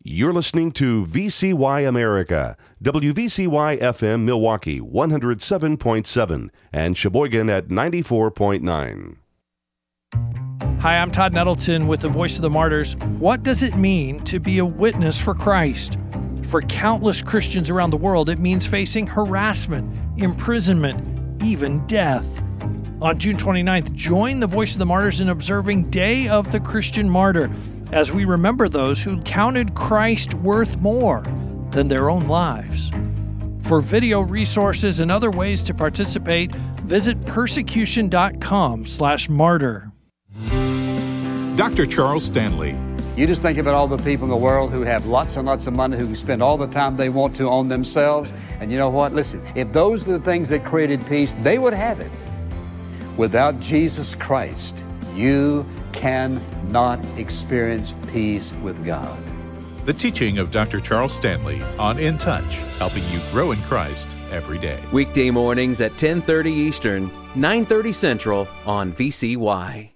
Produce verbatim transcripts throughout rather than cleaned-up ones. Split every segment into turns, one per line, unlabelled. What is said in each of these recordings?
You're listening to V C Y America, W V C Y F M Milwaukee one oh seven point seven and Sheboygan at ninety-four point nine.
Hi, I'm Todd Nettleton with the Voice of the Martyrs. What does it mean to be a witness for Christ? For countless Christians around the world, it means facing harassment, imprisonment, even death. On June twenty-ninth, join the Voice of the Martyrs in observing Day of the Christian Martyr, as we remember those who counted Christ worth more than their own lives. For video resources and other ways to participate, visit persecution.com slash martyr.
Doctor Charles Stanley.
You just think about all the people in the world who have lots and lots of money, who can spend all the time they want to on themselves. And you know what? Listen, if those are the things that created peace, they would have it. Without Jesus Christ, you cannot experience peace with God.
The teaching of Doctor Charles Stanley on In Touch, helping you grow in Christ every day.
Weekday mornings at ten thirty Eastern, nine thirty Central on V C Y.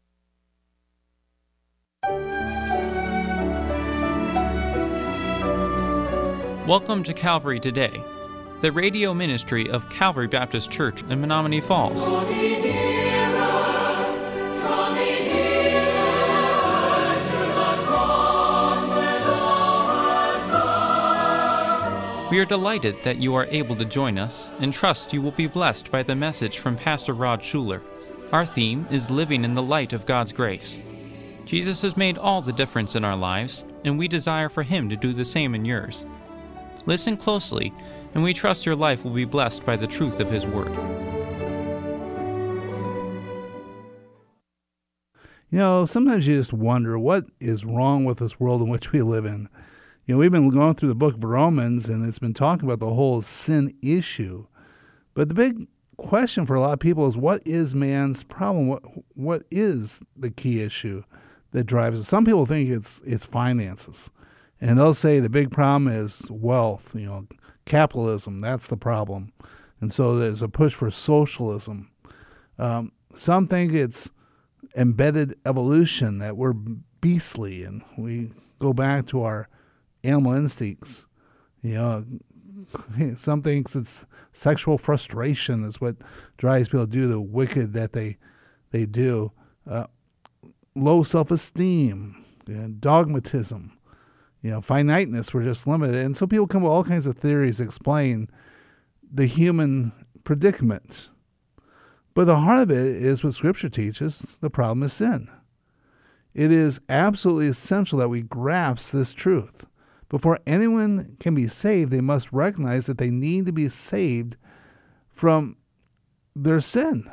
Welcome to Calvary Today, the radio ministry of Calvary Baptist Church in Menomonee Falls. We are delighted that you are able to join us and trust you will be blessed by the message from Pastor Rod Schuler. Our theme is Living in the Light of God's Grace. Jesus has made all the difference in our lives, and we desire for Him to do the same in yours. Listen closely, and we trust your life will be blessed by the truth of His Word.
You know, sometimes you just wonder what is wrong with this world in which we live in. You know, we've been going through the book of Romans, and it's been talking about the whole sin issue. But the big question for a lot of people is, what is man's problem? What What is the key issue that drives it? Some people think it's it's finances. And they'll say the big problem is wealth, you know, capitalism. That's the problem. And so there's a push for socialism. Um, some think it's embedded evolution, that we're beastly and we go back to our animal instincts. You know, some thinks it's sexual frustration is what drives people to do the wicked that they they do. Uh, low self-esteem, you know, dogmatism. You know, finiteness, we're just limited. And so people come with all kinds of theories to explain the human predicament. But the heart of it is what Scripture teaches: the problem is sin. It is absolutely essential that we grasp this truth. Before anyone can be saved, they must recognize that they need to be saved from their sin.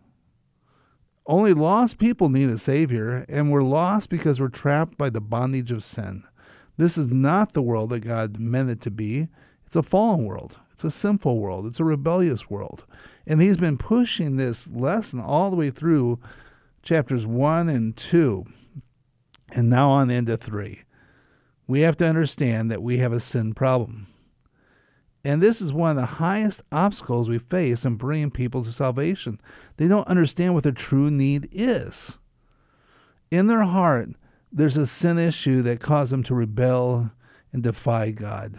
Only lost people need a Savior, and we're lost because we're trapped by the bondage of sin. This is not the world that God meant it to be. It's a fallen world. It's a sinful world. It's a rebellious world. And He's been pushing this lesson all the way through chapters one and two, and now on into three. We have to understand that we have a sin problem. And this is one of the highest obstacles we face in bringing people to salvation. They don't understand what their true need is. In their heart, there's a sin issue that caused them to rebel and defy God.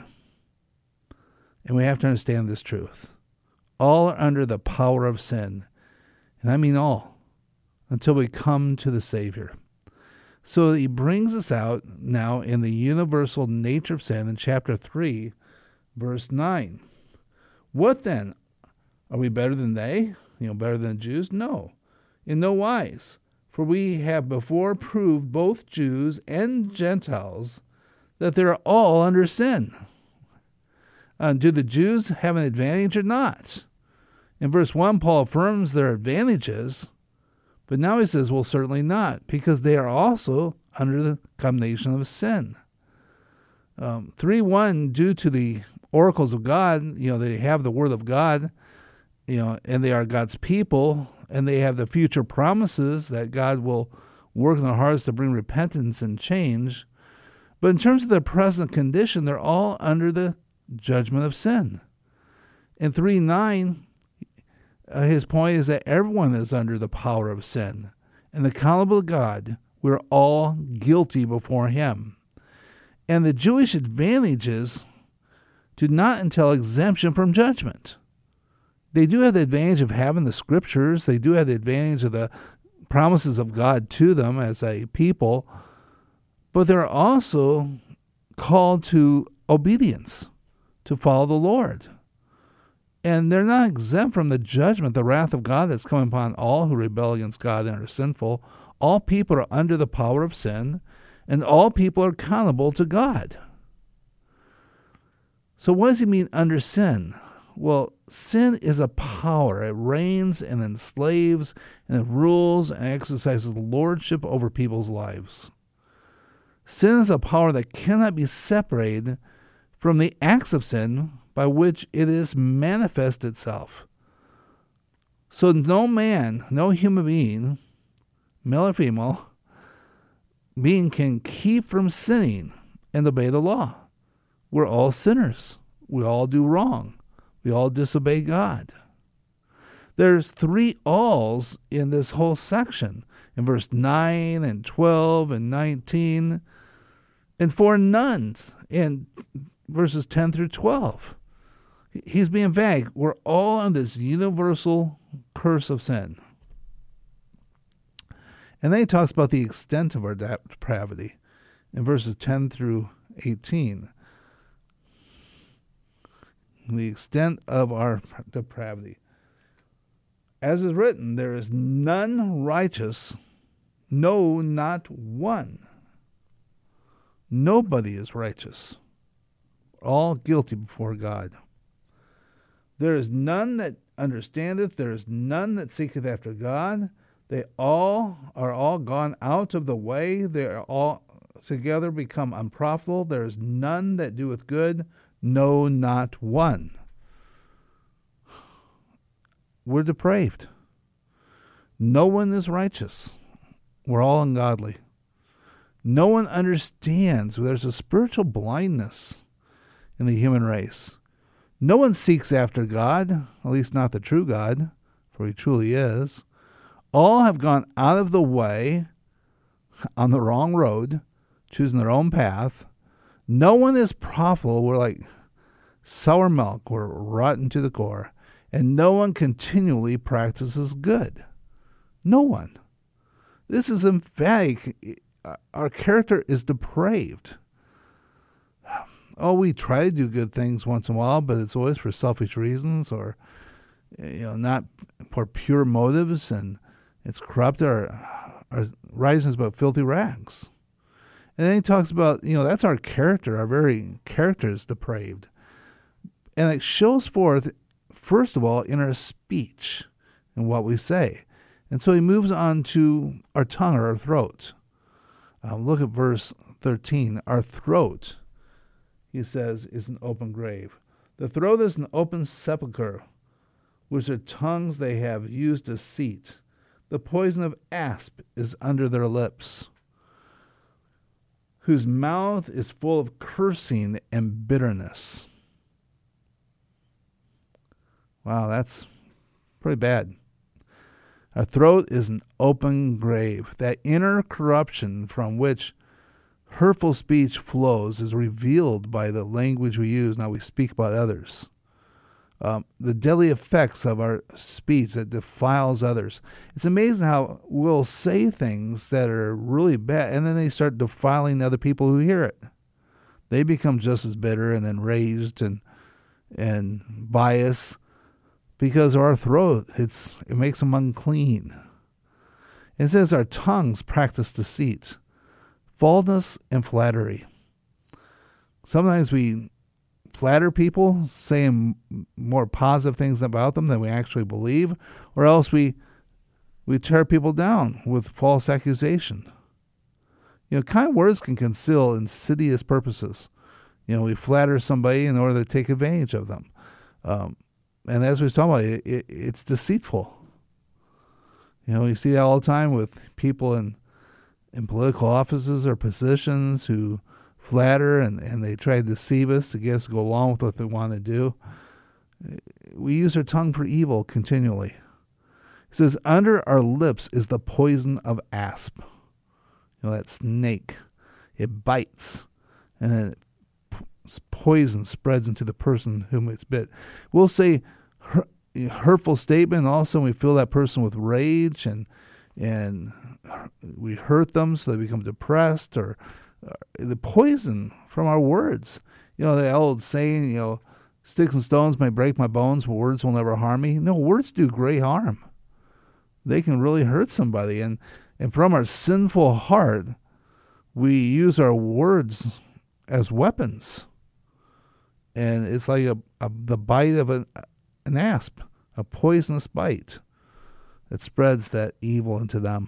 And we have to understand this truth. All are under the power of sin. And I mean all, until we come to the Savior. So He brings us out now in the universal nature of sin in chapter three, verse nine. What then? Are we better than they? You know, better than the Jews? No, in no wise. For we have before proved, both Jews and Gentiles, that they are all under sin. Uh, do the Jews have an advantage or not? In verse one, Paul affirms their advantages, but now he says, well, certainly not, because they are also under the condemnation of sin. Um, three one, due to the oracles of God, you know, they have the word of God, you know, and they are God's people, and they have the future promises that God will work in their hearts to bring repentance and change. But in terms of their present condition, they're all under the judgment of sin. In three nine, uh, his point is that everyone is under the power of sin. And accountable to God, we're all guilty before Him. And the Jewish advantages do not entail exemption from judgment. They do have the advantage of having the scriptures. They do have the advantage of the promises of God to them as a people. But they're also called to obedience, to follow the Lord. And they're not exempt from the judgment, the wrath of God that's coming upon all who rebel against God and are sinful. All people are under the power of sin, and all people are accountable to God. So what does he mean under sin? Well, sin is a power. It reigns and enslaves and it rules and exercises lordship over people's lives. Sin is a power that cannot be separated from the acts of sin by which it is manifest itself. So no man, no human being, male or female, being can keep from sinning and obey the law. We're all sinners. We all do wrong. We all disobey God. There's three alls in this whole section, in verse nine and twelve and nineteen, and four nones in verses ten through twelve. He's being vague. We're all on this universal curse of sin. And then he talks about the extent of our depravity in verses ten through eighteen. The extent of our depravity. As is written, there is none righteous, no, not one. Nobody is righteous. All guilty before God. There is none that understandeth, there is none that seeketh after God. They all are all gone out of the way. They are all together become unprofitable. There is none that doeth good, no, not one. We're depraved. No one is righteous. We're all ungodly. No one understands. There's a spiritual blindness in the human race. No one seeks after God, at least not the true God, for he truly is. All have gone out of the way on the wrong road, choosing their own path. No one is profitable. We're like sour milk. We're rotten to the core. And no one continually practices good. No one. This is emphatic. Our character is depraved. Oh, we try to do good things once in a while, but it's always for selfish reasons or, you know, not for pure motives, and it's corrupt. Our, our rising is but filthy rags. And then he talks about, you know, that's our character. Our very character is depraved. And it shows forth, first of all, in our speech and what we say. And so he moves on to our tongue or our throat. Uh, look at verse thirteen. Our throat, he says, is an open grave. The throat is an open sepulchre, which their tongues they have used deceit. The poison of asp is under their lips, whose mouth is full of cursing and bitterness. Wow, that's pretty bad. Our throat is an open grave. That inner corruption from which hurtful speech flows is revealed by the language we use, now we speak about others. Um, the deadly effects of our speech that defiles others. It's amazing how we'll say things that are really bad, and then they start defiling other people who hear it. They become just as bitter and enraged and and biased because of our throat. It's it makes them unclean. It says our tongues practice deceit, falseness, and flattery. Sometimes we flatter people, saying more positive things about them than we actually believe, or else we we tear people down with false accusation. You know, kind words can conceal insidious purposes. You know, we flatter somebody in order to take advantage of them. Um, and as we was talking about, it, it, it's deceitful. You know, you see that all the time with people in, in political offices or positions who flatter and, and they try to deceive us to get us to go along with what they want to do. We use our tongue for evil continually. It says, under our lips is the poison of asp. You know, that snake. It bites. and then poison spreads into the person whom it's bit. We'll say hurt, hurtful statement also, and we fill that person with rage, and and we hurt them so they become depressed, or uh, the poison from our words. You know, the old saying, you know, sticks and stones may break my bones, but words will never harm me. No, words do great harm. They can really hurt somebody, and and from our sinful heart, we use our words as weapons. And it's like a, a the bite of an, an asp, a poisonous bite that spreads that evil into them.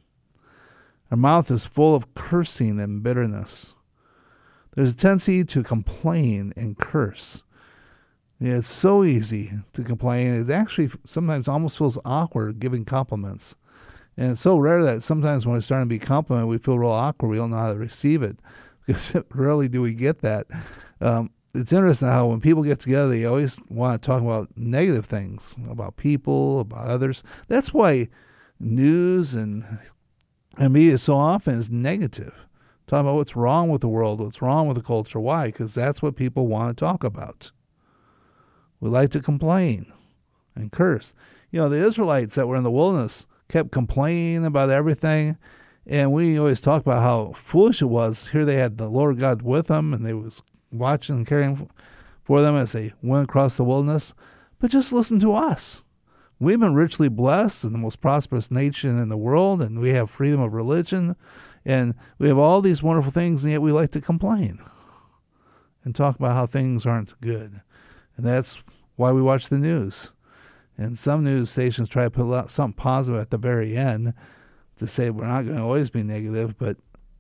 Our mouth is full of cursing and bitterness. There's a tendency to complain and curse. Yeah, it's so easy to complain. It actually sometimes almost feels awkward giving compliments. And it's so rare that sometimes when it's starting to be complimented, we feel real awkward. We don't know how to receive it, because rarely do we get that. Um, It's interesting how when people get together, they always want to talk about negative things, about people, about others. That's why news and, and media so often is negative. Talking about what's wrong with the world, what's wrong with the culture. Why? Because that's what people want to talk about. We like to complain and curse. You know, the Israelites that were in the wilderness kept complaining about everything. And we always talk about how foolish it was. Here they had the Lord God with them, and they was watching and caring for them as they went across the wilderness. But just listen to us. We've been richly blessed in the most prosperous nation in the world, and we have freedom of religion, and we have all these wonderful things, and yet we like to complain and talk about how things aren't good. And that's why we watch the news. And some news stations try to put something positive at the very end to say we're not going to always be negative, but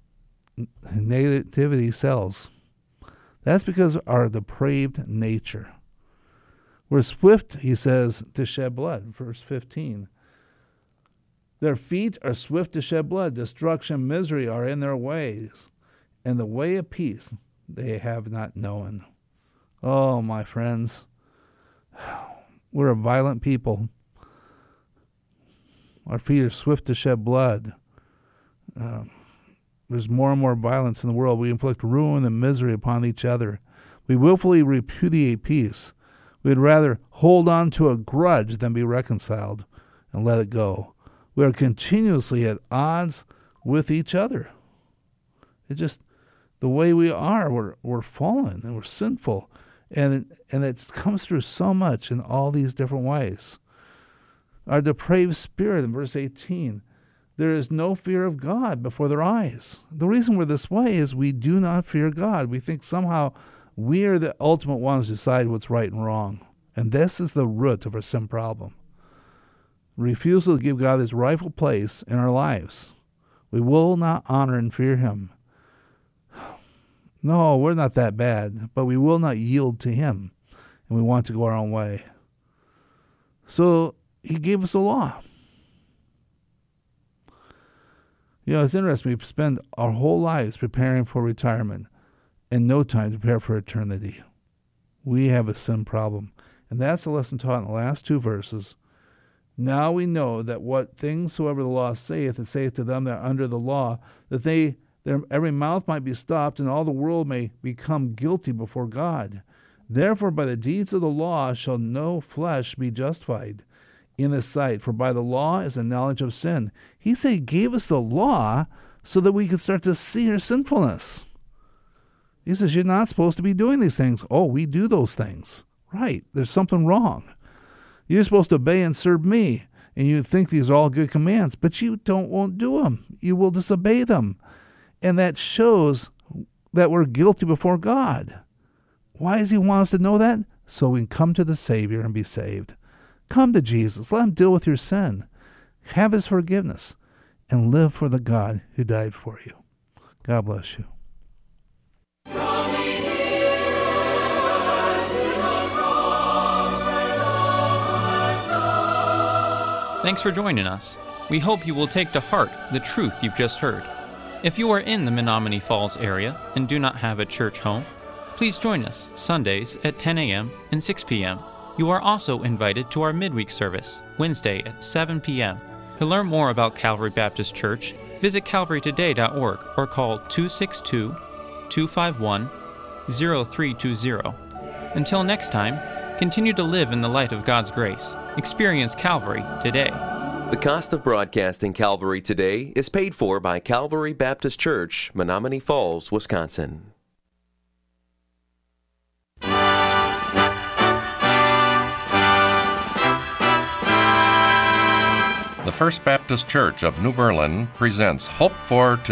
negativity sells. That's because of our depraved nature. We're swift, he says, to shed blood. Verse fifteen. Their feet are swift to shed blood. Destruction and misery are in their ways. And the way of peace they have not known. Oh, my friends. We're a violent people. Our feet are swift to shed blood. Um, There's more and more violence in the world. We inflict ruin and misery upon each other. We willfully repudiate peace. We'd rather hold on to a grudge than be reconciled and let it go. We are continuously at odds with each other. It's just the way we are. We're we're fallen and we're sinful, and and it comes through so much in all these different ways. Our depraved spirit in verse eighteen. There is no fear of God before their eyes. The reason we're this way is we do not fear God. We think somehow we are the ultimate ones who decide what's right and wrong. And this is the root of our sin problem. Refusal to give God his rightful place in our lives. We will not honor and fear him. No, we're not that bad, but we will not yield to him, and we want to go our own way. So he gave us a law. You know, it's interesting. We spend our whole lives preparing for retirement and no time to prepare for eternity. We have a sin problem. And that's the lesson taught in the last two verses. Now we know that what things soever the law saith, it saith to them that are under the law, that they their every mouth might be stopped, and all the world may become guilty before God. Therefore by the deeds of the law shall no flesh be justified in his sight, for by the law is the knowledge of sin. He said he gave us the law so that we could start to see our sinfulness. He says you're not supposed to be doing these things. Oh, we do those things. Right, there's something wrong. You're supposed to obey and serve me, and you think these are all good commands, but you don't won't do them. You will disobey them. And that shows that we're guilty before God. Why does he want us to know that? So we can come to the Savior and be saved. Come to Jesus. Let him deal with your sin. Have his forgiveness. And live for the God who died for you. God bless you.
Thanks for joining us. We hope you will take to heart the truth you've just heard. If you are in the Menominee Falls area and do not have a church home, please join us Sundays at ten a.m. and six p.m. You are also invited to our midweek service, Wednesday at seven p.m. To learn more about Calvary Baptist Church, visit calvary today dot org or call two six two, two five one, zero three two zero. Until next time, continue to live in the light of God's grace. Experience Calvary today.
The cost of broadcasting Calvary Today is paid for by Calvary Baptist Church, Menominee Falls, Wisconsin.
The First Baptist Church of New Berlin presents Hope for Today.